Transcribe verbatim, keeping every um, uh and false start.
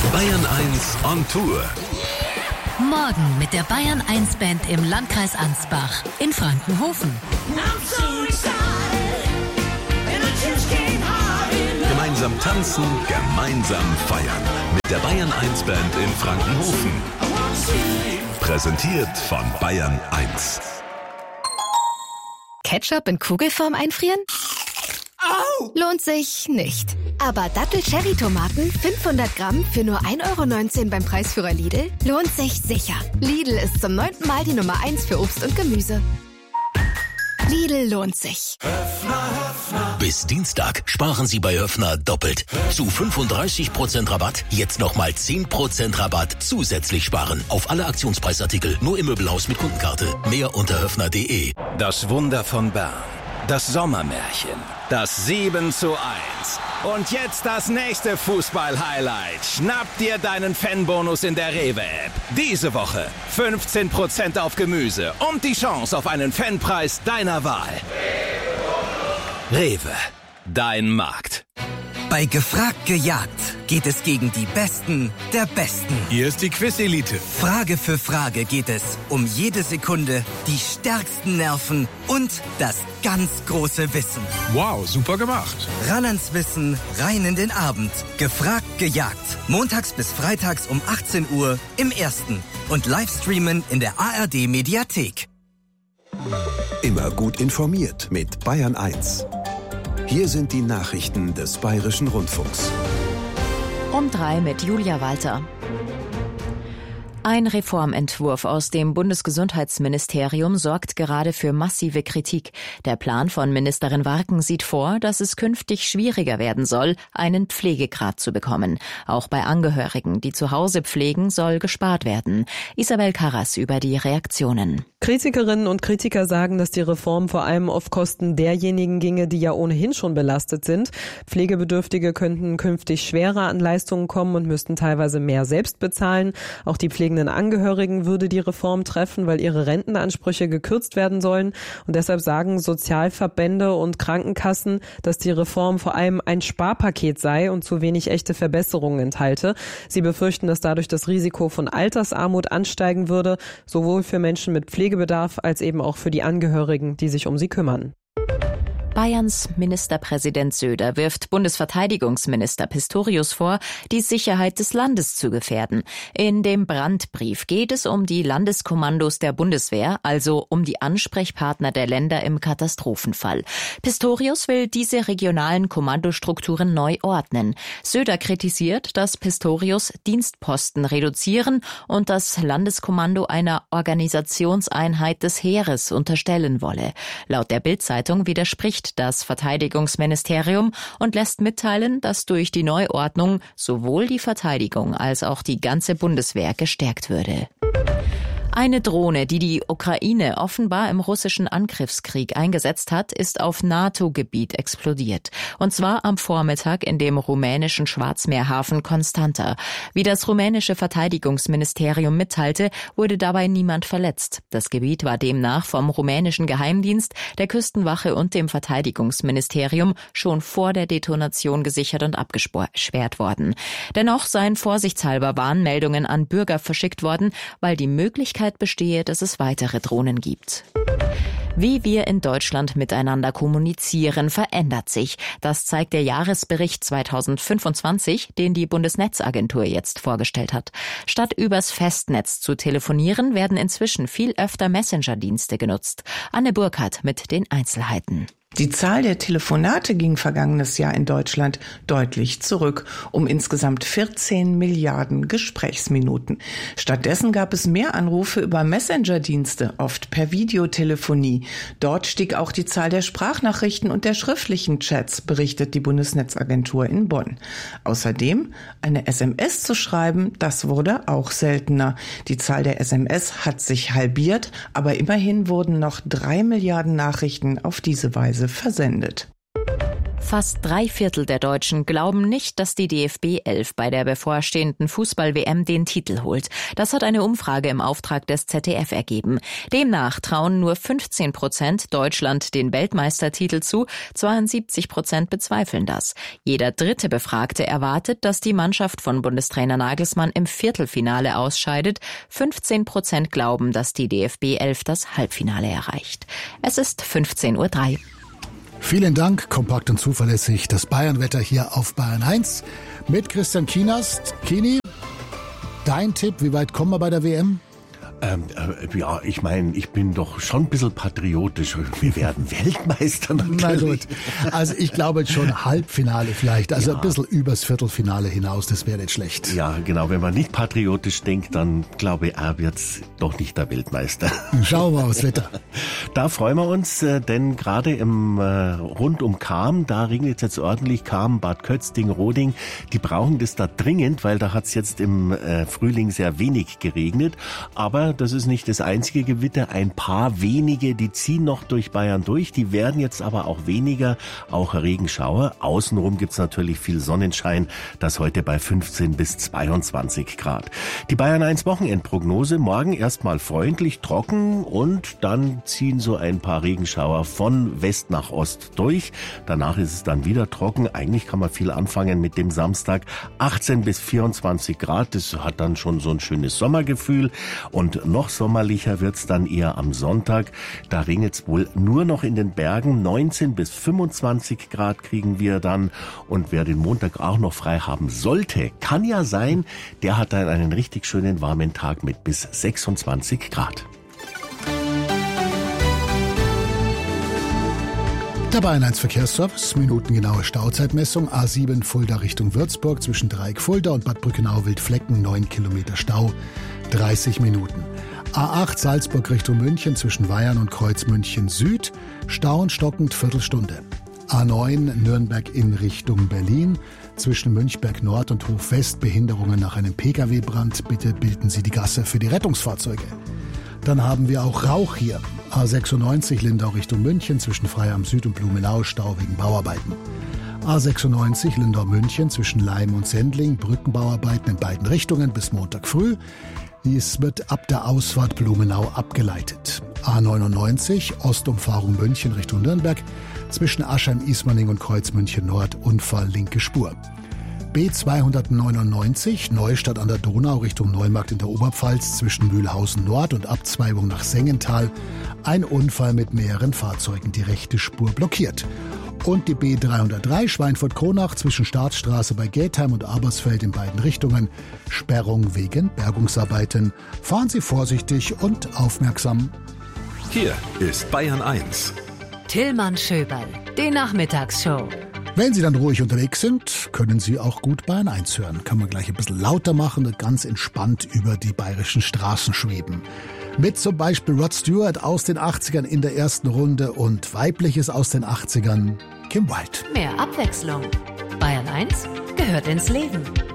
Bayern eins on Tour. Morgen mit der Bayern eins Band im Landkreis Ansbach in Frankenhofen. Gemeinsam tanzen, gemeinsam feiern. Mit der Bayern eins Band in Frankenhofen. Präsentiert von Bayern eins. Ketchup in Kugelform einfrieren? Au! Lohnt sich nicht. Aber Dattel-Cherry-Tomaten fünfhundert Gramm für nur ein Euro neunzehn beim Preisführer Lidl lohnt sich sicher. Lidl ist zum neunten Mal die Nummer eins für Obst und Gemüse. Lidl lohnt sich. Bis Dienstag sparen Sie bei Höffner doppelt. Zu fünfunddreißig Prozent Rabatt, jetzt nochmal zehn Prozent Rabatt zusätzlich sparen. Auf alle Aktionspreisartikel, nur im Möbelhaus mit Kundenkarte. Mehr unter höffner punkt de. Das Wunder von Bern. Das Sommermärchen. Das sieben zu eins. Und jetzt das nächste Fußball-Highlight. Schnapp dir deinen Fanbonus in der Rewe-App. Diese Woche fünfzehn Prozent auf Gemüse und die Chance auf einen Fanpreis deiner Wahl. Rewe, dein Markt. Bei Gefragt gejagt geht es gegen die Besten der Besten. Hier ist die Quiz-Elite. Frage für Frage geht es um jede Sekunde, die stärksten Nerven und das ganz große Wissen. Wow, super gemacht. Ran ans Wissen, rein in den Abend. Gefragt gejagt. Montags bis freitags um achtzehn Uhr im Ersten. Und Livestreamen in der A R D-Mediathek. Immer gut informiert mit Bayern eins. Hier sind die Nachrichten des Bayerischen Rundfunks. Um drei mit Julia Walter. Ein Reformentwurf aus dem Bundesgesundheitsministerium sorgt gerade für massive Kritik. Der Plan von Ministerin Warken sieht vor, dass es künftig schwieriger werden soll, einen Pflegegrad zu bekommen. Auch bei Angehörigen, die zu Hause pflegen, soll gespart werden. Isabel Karras über die Reaktionen. Kritikerinnen und Kritiker sagen, dass die Reform vor allem auf Kosten derjenigen ginge, die ja ohnehin schon belastet sind. Pflegebedürftige könnten künftig schwerer an Leistungen kommen und müssten teilweise mehr selbst bezahlen. Auch die pflegenden Angehörigen würde die Reform treffen, weil ihre Rentenansprüche gekürzt werden sollen. Und deshalb sagen Sozialverbände und Krankenkassen, dass die Reform vor allem ein Sparpaket sei und zu wenig echte Verbesserungen enthalte. Sie befürchten, dass dadurch das Risiko von Altersarmut ansteigen würde, sowohl für Menschen mit Pflegebedarf als eben auch für die Angehörigen, die sich um sie kümmern. Bayerns Ministerpräsident Söder wirft Bundesverteidigungsminister Pistorius vor, die Sicherheit des Landes zu gefährden. In dem Brandbrief geht es um die Landeskommandos der Bundeswehr, also um die Ansprechpartner der Länder im Katastrophenfall. Pistorius will diese regionalen Kommandostrukturen neu ordnen. Söder kritisiert, dass Pistorius Dienstposten reduzieren und das Landeskommando einer Organisationseinheit des Heeres unterstellen wolle. Laut der Bild-Zeitung widerspricht das Verteidigungsministerium und lässt mitteilen, dass durch die Neuordnung sowohl die Verteidigung als auch die ganze Bundeswehr gestärkt würde. Eine Drohne, die die Ukraine offenbar im russischen Angriffskrieg eingesetzt hat, ist auf NATO-Gebiet explodiert. Und zwar am Vormittag in dem rumänischen Schwarzmeerhafen Constanta. Wie das rumänische Verteidigungsministerium mitteilte, wurde dabei niemand verletzt. Das Gebiet war demnach vom rumänischen Geheimdienst, der Küstenwache und dem Verteidigungsministerium schon vor der Detonation gesichert und abgesperrt worden. Dennoch seien vorsichtshalber Warnmeldungen an Bürger verschickt worden, weil die Möglichkeit bestehe, dass es weitere Drohnen gibt. Wie wir in Deutschland miteinander kommunizieren, verändert sich. Das zeigt der Jahresbericht zweitausendfünfundzwanzig, den die Bundesnetzagentur jetzt vorgestellt hat. Statt übers Festnetz zu telefonieren, werden inzwischen viel öfter Messenger-Dienste genutzt. Anne Burkhardt mit den Einzelheiten. Die Zahl der Telefonate ging vergangenes Jahr in Deutschland deutlich zurück, um insgesamt vierzehn Milliarden Gesprächsminuten. Stattdessen gab es mehr Anrufe über Messenger-Dienste, oft per Videotelefonie. Dort stieg auch die Zahl der Sprachnachrichten und der schriftlichen Chats, berichtet die Bundesnetzagentur in Bonn. Außerdem, eine S M S zu schreiben, das wurde auch seltener. Die Zahl der S M S hat sich halbiert, aber immerhin wurden noch drei Milliarden Nachrichten auf diese Weise versendet. Fast drei Viertel der Deutschen glauben nicht, dass die D F B elf bei der bevorstehenden Fußball-W M den Titel holt. Das hat eine Umfrage im Auftrag des Z D F ergeben. Demnach trauen nur fünfzehn Prozent Deutschland den Weltmeistertitel zu, zweiundsiebzig Prozent bezweifeln das. Jeder dritte Befragte erwartet, dass die Mannschaft von Bundestrainer Nagelsmann im Viertelfinale ausscheidet. fünfzehn Prozent glauben, dass die D F B elf das Halbfinale erreicht. Es ist fünfzehn Uhr drei. Vielen Dank, kompakt und zuverlässig. Das Bayern-Wetter hier auf Bayern eins mit Christian Kienast. Kini, dein Tipp, wie weit kommen wir bei der W M? Ähm, äh, ja, ich meine, ich bin doch schon ein bisschen patriotisch. Wir werden Weltmeister natürlich. Na gut, also ich glaube schon Halbfinale vielleicht, also ja. ein bisschen übers Viertelfinale hinaus, das wäre nicht schlecht. Ja, genau, wenn man nicht patriotisch denkt, dann glaube ich, er wird doch nicht der Weltmeister. Schauen wir aufs Wetter. Da freuen wir uns, denn gerade im äh, rund um Cham, da regnet es jetzt ordentlich, Cham, Bad Kötzding, Roding, die brauchen das da dringend, weil da hat es jetzt im äh, Frühling sehr wenig geregnet, aber das ist nicht das einzige Gewitter. Ein paar wenige, die ziehen noch durch Bayern durch. Die werden jetzt aber auch weniger, auch Regenschauer. Außenrum gibt's natürlich viel Sonnenschein. Das heute bei fünfzehn bis zweiundzwanzig Grad. Die Bayern eins Wochenendprognose. Morgen erstmal freundlich, trocken und dann ziehen so ein paar Regenschauer von West nach Ost durch. Danach ist es dann wieder trocken. Eigentlich kann man viel anfangen mit dem Samstag. achtzehn bis vierundzwanzig Grad. Das hat dann schon so ein schönes Sommergefühl. Und noch sommerlicher wird's dann eher am Sonntag. Da regnet's wohl nur noch in den Bergen. neunzehn bis fünfundzwanzig Grad kriegen wir dann. Und wer den Montag auch noch frei haben sollte, kann ja sein, der hat dann einen richtig schönen warmen Tag mit bis sechsundzwanzig Grad. Der Bayern eins Verkehrsservice, minutengenaue Stauzeitmessung, A sieben Fulda Richtung Würzburg, zwischen Dreieck Fulda und Bad Brückenau-Wildflecken, neun Kilometer Stau, dreißig Minuten. A acht Salzburg Richtung München, zwischen Weyern und Kreuz München Süd, Stau und stockend, Viertelstunde. A neun Nürnberg in Richtung Berlin, zwischen Münchberg Nord und Hof West, Behinderungen nach einem Pkw-Brand, bitte bilden Sie die Gasse für die Rettungsfahrzeuge. Dann haben wir auch Rauch hier. A sechsundneunzig Lindau Richtung München, zwischen Freiham Süd und Blumenau, Stau wegen Bauarbeiten. A sechsundneunzig Lindau München, zwischen Leim und Sendling, Brückenbauarbeiten in beiden Richtungen bis Montag früh. Dies wird ab der Ausfahrt Blumenau abgeleitet. A neunundneunzig Ostumfahrung München Richtung Nürnberg, zwischen Aschheim-Ismaning und Kreuz München Nord, Unfall linke Spur. B zweihundertneunundneunzig Neustadt an der Donau Richtung Neumarkt in der Oberpfalz, zwischen Mühlhausen Nord und Abzweigung nach Sengenthal. Ein Unfall mit mehreren Fahrzeugen, die rechte Spur blockiert. Und die B dreihundertdrei Schweinfurt-Kronach zwischen Staatsstraße bei Getheim und Abersfeld in beiden Richtungen. Sperrung wegen Bergungsarbeiten. Fahren Sie vorsichtig und aufmerksam. Hier ist Bayern eins. Tillmann Schöberl, die Nachmittagsshow. Wenn Sie dann ruhig unterwegs sind, können Sie auch gut Bayern eins hören. Kann man gleich ein bisschen lauter machen und ganz entspannt über die bayerischen Straßen schweben. Mit zum Beispiel Rod Stewart aus den achtzigern in der ersten Runde und Weibliches aus den achtzigern, Kim Wilde. Mehr Abwechslung. Bayern eins gehört ins Leben.